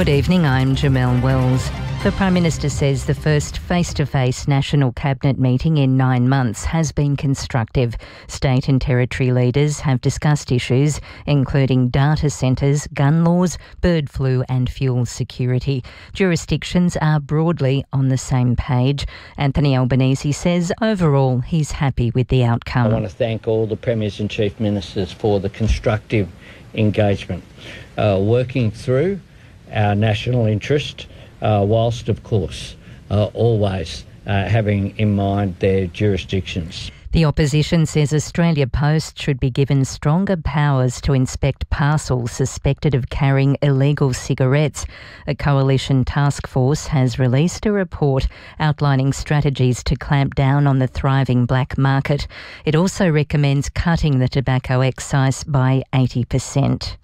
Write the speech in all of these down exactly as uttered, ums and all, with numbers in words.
Good evening, I'm Jamelle Wells. The Prime Minister says the first face-to-face National Cabinet meeting in nine months has been constructive. State and territory leaders have discussed issues including data centres, gun laws, bird flu and fuel security. Jurisdictions are broadly on the same page. Anthony Albanese says overall he's happy with the outcome. I want to thank all the Premiers and Chief Ministers for the constructive engagement, uh, working through our national interest, uh, whilst, of course, uh, always uh, having in mind their jurisdictions. The opposition says Australia Post should be given stronger powers to inspect parcels suspected of carrying illegal cigarettes. A coalition task force has released a report outlining strategies to clamp down on the thriving black market. It also recommends cutting the tobacco excise by eighty percent.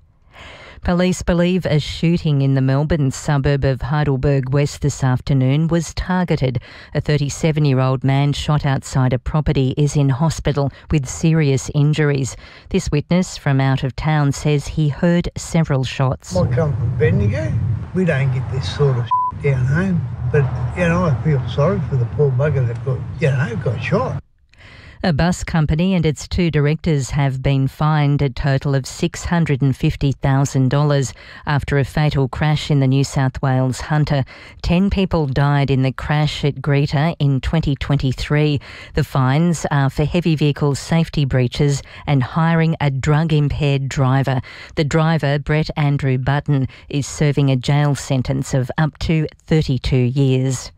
Police believe a shooting in the Melbourne suburb of Heidelberg West this afternoon was targeted. A thirty-seven-year-old man shot outside a property is in hospital with serious injuries. This witness from out of town says he heard several shots. I come from Bendigo. We don't get this sort of shit down home. But, you know, I feel sorry for the poor bugger that got, you know, got shot. A bus company and its two directors have been fined a total of six hundred fifty thousand dollars after a fatal crash in the New South Wales Hunter. Ten people died in the crash at Greta in twenty twenty-three. The fines are for heavy vehicle safety breaches and hiring a drug-impaired driver. The driver, Brett Andrew Button, is serving a jail sentence of up to thirty-two years.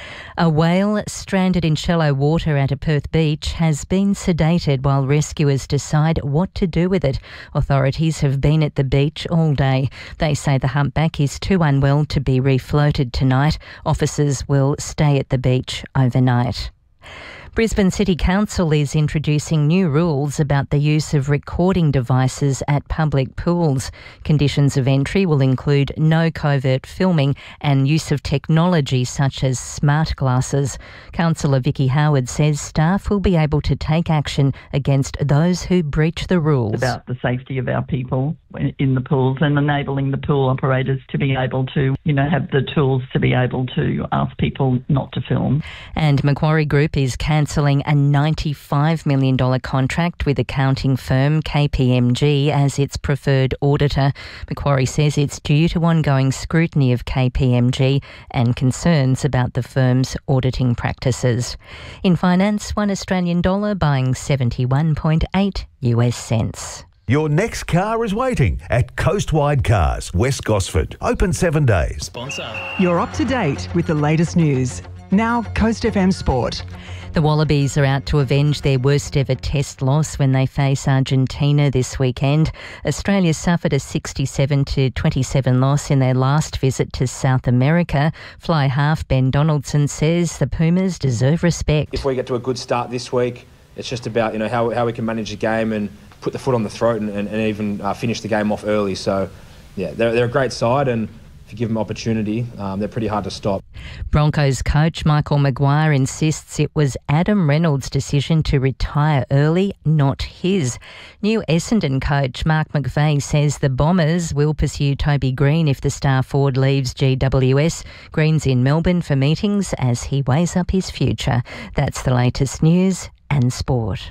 A whale stranded in shallow water at a Perth beach has been sedated while rescuers decide what to do with it. Authorities have been at the beach all day. They say the humpback is too unwell to be refloated tonight. Officers will stay at the beach overnight. Brisbane City Council is introducing new rules about the use of recording devices at public pools. Conditions of entry will include no covert filming and use of technology such as smart glasses. Councillor Vicky Howard says staff will be able to take action against those who breach the rules. About the safety of our people in the pools and enabling the pool operators to be able to, you know, have the tools to be able to ask people not to film. And Macquarie Group is cancelling a ninety-five million dollars contract with accounting firm K P M G as its preferred auditor. Macquarie says it's due to ongoing scrutiny of K P M G and concerns about the firm's auditing practices. In finance, one Australian dollar buying seventy-one point eight U S cents. Your next car is waiting at Coastwide Cars, West Gosford. Open seven days. Sponsor. You're up to date with the latest news. Now, Coast F M Sport. The Wallabies are out to avenge their worst ever test loss when they face Argentina this weekend. Australia suffered a sixty-seven to twenty-seven loss in their last visit to South America. Fly half Ben Donaldson says the Pumas deserve respect. If we get to a good start this week, it's just about, you know, how, how we can manage the game and put the foot on the throat and, and, and even uh, finish the game off early. So, yeah, they're, they're a great side, and if you give them opportunity, um, they're pretty hard to stop. Broncos coach Michael Maguire insists it was Adam Reynolds' decision to retire early, not his. New Essendon coach Mark McVeigh says the Bombers will pursue Toby Green if the star forward leaves G W S. Green's in Melbourne for meetings as he weighs up his future. That's the latest news and sport.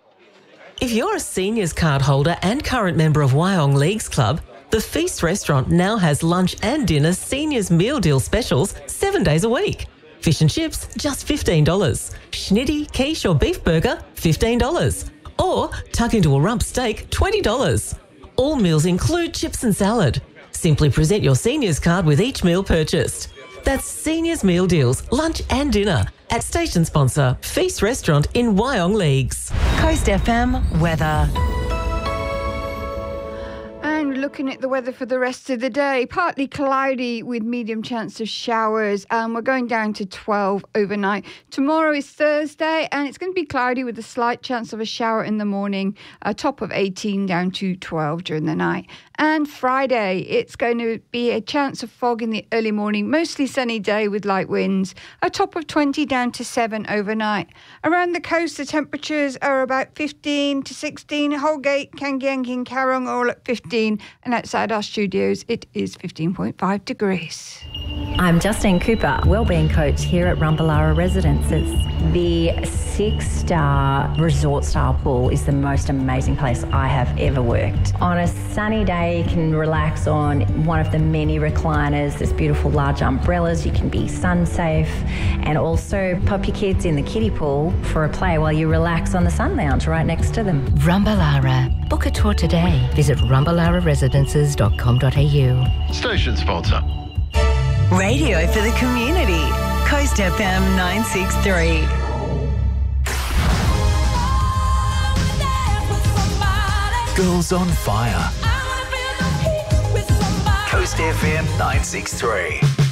If you're a seniors card holder and current member of Wyong Leagues Club, the Feast Restaurant now has lunch and dinner seniors meal deal specials seven days a week. Fish and chips, just fifteen dollars. Schnitty, quiche or beef burger, fifteen dollars. Or tuck into a rump steak, twenty dollars. All meals include chips and salad. Simply present your seniors card with each meal purchased. That's seniors meal deals, lunch and dinner at station sponsor Feast Restaurant in Wyong Leagues. Coast F M weather. And looking at the weather for the rest of the day, partly cloudy with medium chance of showers. Um, we're going down to twelve overnight. Tomorrow is Thursday and it's going to be cloudy with a slight chance of a shower in the morning, a top of eighteen down to twelve during the night. And Friday, it's going to be a chance of fog in the early morning, mostly sunny day with light winds, a top of twenty down to seven overnight. Around the coast, the temperatures are about fifteen to sixteen. Holgate, Kangyang, and Karong all at fifteen. And outside our studios, it is fifteen point five degrees. I'm Justine Cooper, wellbeing coach here at Rumballara Residences. The six-star resort-style pool is the most amazing place I have ever worked. On a sunny day, you can relax on one of the many recliners. There's beautiful large umbrellas. You can be sun-safe and also pop your kids in the kiddie pool for a play while you relax on the sun lounge right next to them. Rumballara. Book a tour today. Visit rumballara residences dot com dot a u. Station sponsor. Radio for the community. Coast F M nine sixty-three. Girls on Fire. Coast F M nine sixty-three.